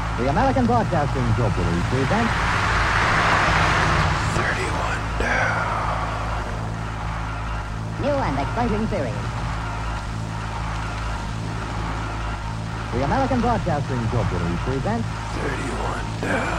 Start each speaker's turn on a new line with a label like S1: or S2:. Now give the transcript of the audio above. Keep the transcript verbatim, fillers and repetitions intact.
S1: The American Broadcasting Corporation presents
S2: thirty-one down.
S1: New and exciting series. The American Broadcasting Corporation presents
S2: thirty-one down.